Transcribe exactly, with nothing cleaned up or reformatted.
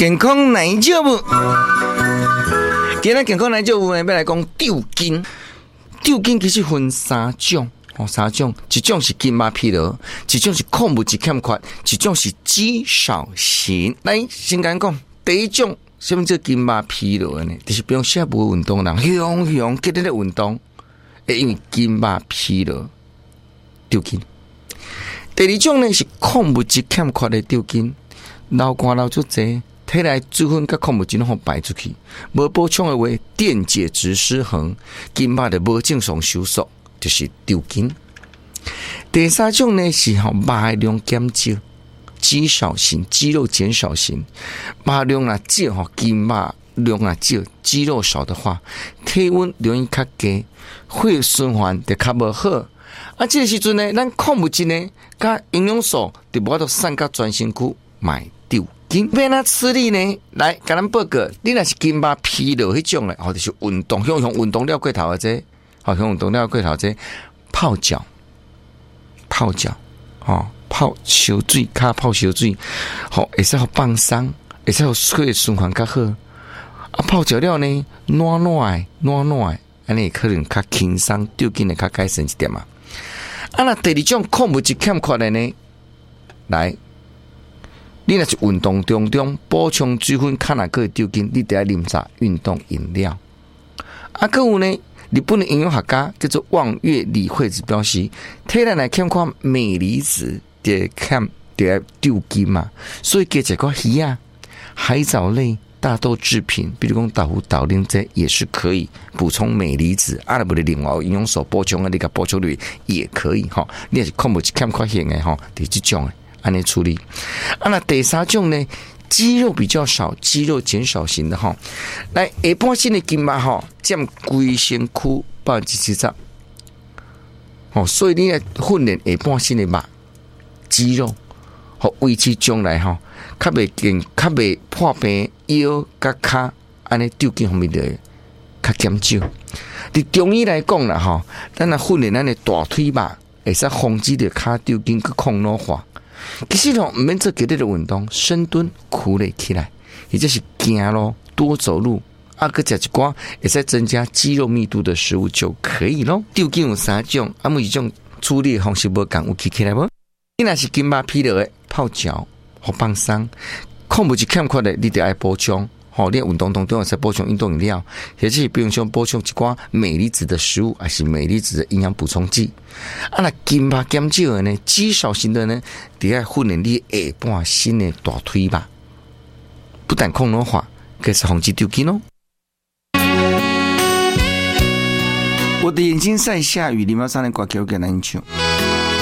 健康奶酒物，今日健康奶酒物呢，要来讲丢筋。丢筋其实分三种，哦，三种，一种是筋膜疲劳，一种是矿物质欠缺，一种是肌少型。来，先讲讲第一种，什么叫筋膜疲劳呢？就是比如说无运动人，雄雄激烈的运动，会因为筋膜疲劳丢筋。第二种呢是矿物质欠缺的丢筋，流汗流足济。体内水分甲矿物质拢好排出去，无补充的话，电解质失衡，筋膜就无正常收缩，就是丢筋。第三种呢是吼肉量减少，肌少型，肌肉减少型，肉量啊少吼，筋膜量啊少，肌肉少的话，体温容易较低，血循环就较无好。啊，这个时阵呢，咱矿物质呢，甲营养素就无法度散到全身躯，买丢。要哪吃力呢？来，甲咱报告，你若是筋膜疲劳迄种的，或者是运动，像像运动了过头的这，好像运动了过头这，泡脚，泡脚，哦，泡烧水，骹泡烧水，好，会使互放松，会使互血循环较好。啊，泡脚了呢，暖暖的，暖暖的，安尼可能较轻松，丢筋的较改善一点嘛。啊，那第二种矿物质欠缺的呢，来。你若是运动中中补充水分，较若个丢筋，你得要啉啥运动饮料。啊，还有呢，日本的营养学家叫做望月理惠子表示，体内来欠缺镁离子，得欠得要丢筋嘛，所以加一个鱼啊、海藻类、大豆制品，比如讲豆腐、豆奶这也是可以补充镁离子。啊，不的另外营养素补充啊，你个补充率也可以哈。你也是矿物质欠缺型的哈，得这种的。按呢处理，啊那第三种呢，肌肉比较少，肌肉减少型的哈，来下半身的筋膜哈，占规身躯百分之七十，哦，所以你要训练下半身的肉肌肉，和维持将来哈，较袂健，较袂破病，腰甲骹安尼丢筋方面的较减少。伫中医来讲啦哈，咱来训练咱的大腿肉，会使防止着骹丢筋佮抗老化。其实哦，唔免做激烈的运动，深蹲、苦累起来，也就是行咯，多走路，啊，佮食一寡会使增加肌肉密度的食物就可以咯。丢筋有三种，啊，每一种处理的方式无共，有记起来无？你若是筋膜疲劳的，泡脚或放松，矿物质欠缺的，你得爱补充。好，你运动当中才补充运动饮料，或者是比如说补充一寡镁离子的食物，还是镁离子的营养补充剂。啊，那筋膜减少的呢，肌少型的呢，得要训练你下半身的大腿吧，不但抗老化，更是防止丢筋哦。我的眼睛在下雨，狸猫上的挂给我给难唱。